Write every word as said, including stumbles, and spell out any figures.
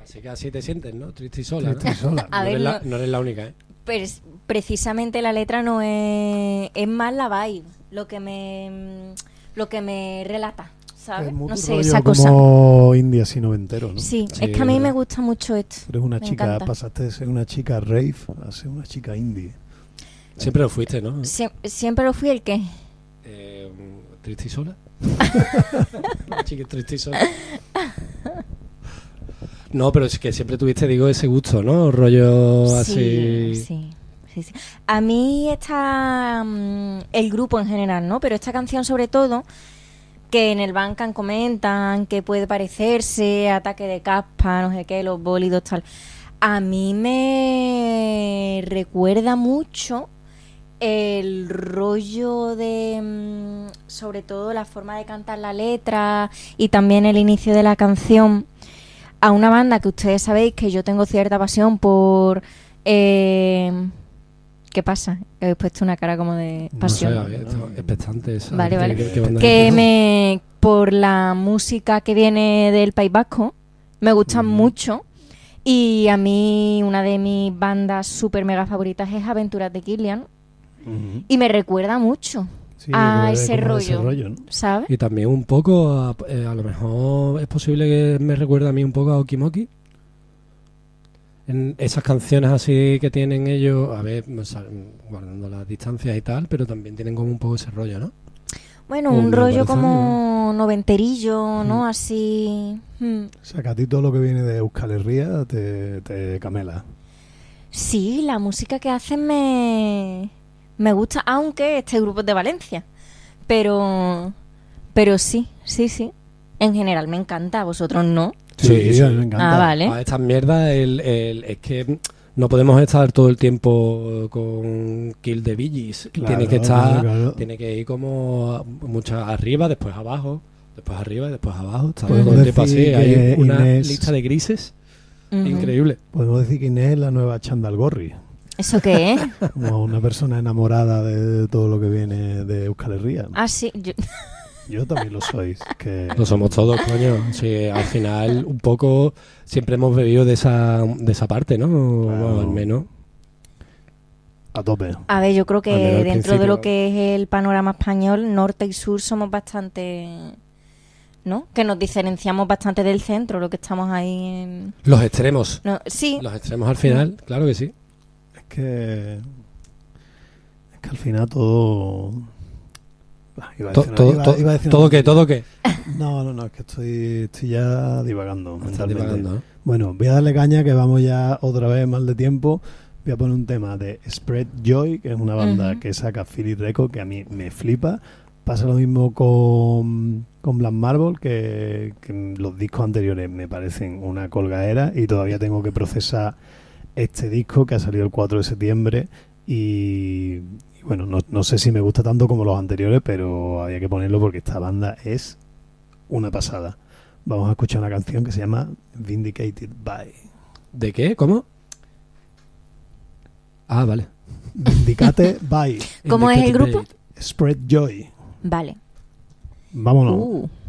Así que así te sientes, ¿no? Triste y sola, Triste y ¿no? sola. No, A ver, eres la, no- no eres la única, ¿eh? Pues precisamente la letra no es... Es más la vibe, lo que me... Lo que me relata, ¿sabes? Es muy No tu sé, rollo esa cosa. como indie así noventero, ¿no? Sí, Sí, es que a mí verdad. me gusta mucho esto. Eres una Me chica, encanta. pasaste de ser una chica rave a ser una chica indie. Siempre lo fuiste, ¿no? Sie- siempre lo fui el que... Eh, ¿Triste y sola? Chica, triste y sola. No, pero es que siempre tuviste, digo, ese gusto, ¿no? Rollo así... Sí, sí, sí, sí. A mí está mm, el grupo en general, ¿no? Pero esta canción sobre todo, que en el Bandcamp comentan que puede parecerse a Ataque de Caspa, no sé qué, los bólidos, tal. A mí me recuerda mucho el rollo de, mm, sobre todo la forma de cantar la letra y también el inicio de la canción, a una banda que ustedes sabéis que yo tengo cierta pasión por... Eh, ¿Qué pasa? Que habéis puesto una cara como de No sé, pasión. a ver, esto- expectante. ¿sabes? Vale, ¿Qué- vale. qué- qué banda Que es? me... Por la música que viene del País Vasco, me gustan Ujú. mucho. Y a mí una de mis bandas súper mega favoritas es Aventuras de Killian. Ujú. Y me recuerda mucho, Sí, a yo creo que ese como rollo. ese rollo, ¿no? ¿sabes? Y también un poco, a, eh, a lo mejor es posible que me recuerde a mí un poco a Okimoki. En esas canciones así que tienen ellos, a ver, o sea, guardando las distancias y tal, pero también tienen como un poco ese rollo, ¿no? Bueno, Oh, un me rollo parece a mí, como noventerillo, ¿no? Mm. Así... mm. O sea, que a ti todo lo que viene de Euskal Herria te, te camela. Sí, la música que hacen me, me gusta, aunque este grupo es de Valencia. Pero, pero sí, sí, sí. En general me encanta, a vosotros no. Sí, sí. a mí me encanta. Ah, vale. A estas mierdas, el, el, es que no podemos estar todo el tiempo con Kill the Bee Gees. Claro, Tiene que claro, estar, claro. tiene que ir como muchas arriba, después abajo, después arriba y después abajo. Está Podemos todo el tiempo decir así. Hay que una Inés- lista de grises Ujú. increíble. Podemos decir que Inés es la nueva Chandal Gorri. ¿Eso qué es? Como una persona enamorada de todo lo que viene de Euskal Herria. Ah, sí. yo- Yo también lo soy. Que Lo somos todos, coño. Sí, al final, un poco, siempre hemos bebido de esa, de esa parte, ¿no? Bueno, al menos. a tope. A ver, yo creo que Al menos al dentro principio. de lo que es el panorama español, norte y sur somos bastante... ¿No? Que nos diferenciamos bastante del centro, lo que estamos ahí en... Los extremos. No, sí, Los extremos al final, claro que sí. Es que. Es que al final todo. Ah, iba a To- decir una- todo, iba- to- iba a decir una todo que, tontería. todo que. No, no, no, es que estoy, estoy ya divagando. Estás mentalmente. divagando, ¿no? Bueno, voy a darle caña que vamos ya otra vez mal de tiempo. Voy a poner un tema de Spread Joy, que es una banda Ujú. que saca Philip Records, que a mí me flipa. Pasa lo mismo con, con Black Marble, que, que los discos anteriores me parecen una colgadera y todavía tengo que procesar este disco que ha salido el cuatro de septiembre y, y bueno, no, no sé si me gusta tanto como los anteriores, pero había que ponerlo porque esta banda es una pasada. Vamos a escuchar una canción que se llama Vindicated By. ¿De qué? ¿Cómo? Ah, vale. Vindicate By ¿Cómo es el Indicated grupo? Date. Spread Joy. Vale. Vámonos. Uh.